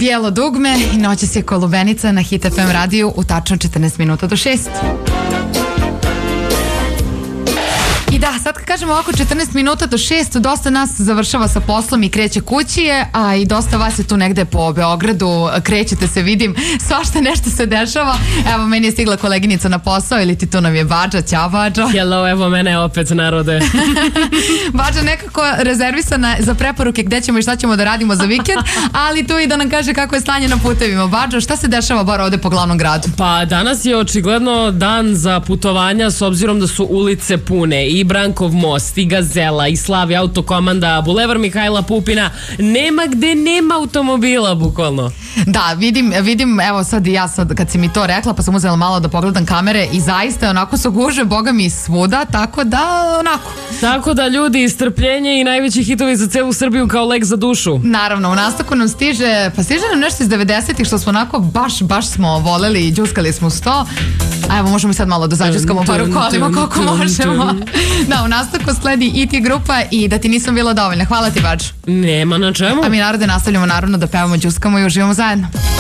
Bijelo dugme i noćas je Kolubenica na Hit FM radiju u tačno 14 minuta do 6. I da, sad kad kažemo ovako 14 minuta do 6, dosta nas završava sa poslom i kreće kući, a i dosta vas je tu negde po Beogradu, krećete se, vidim, svašta nešto se dešava. Evo, meni je stigla koleginica na posao, ili ti tu nam je Badža, ćao Badža. Hello, evo mene opet, narode. Badža nekako rezervisana za preporuke gde ćemo i šta ćemo da radimo za vikend, ali tu i da nam kaže kako je stanje na putevima. Badža, šta se dešava bar ovde po glavnom gradu? Pa danas je očigledno dan za putovanja, s obzirom da su ulice pune, i Brankov most, i Gazela, i Slavi autokomanda, Bulevar Mihajla Pupina, nema gde nema automobila, bukvalno. Da, vidim, evo sad i ja kad si mi to rekla, pa sam uzela malo da pogledam kamere i zaista onako su guže, boga mi, svuda, tako da onako. Tako da ljudi, strpljenje i najveći hitovi za celu Srbiju kao lek za dušu. Naravno, u nastavku nam stiže nam nešto iz 90-ih što smo onako baš smo voleli i džuskali smo 100. A evo, možemo i sad malo da zađuskamo par u kolima koliko možemo. Da, u nastavku sledi IT grupa i Da ti nisam bila dovoljna. Hvala ti, Badž. Nema na čemu. A mi, narode, nastavljamo naravno da pevamo, džuskamo i uživamo zajedno.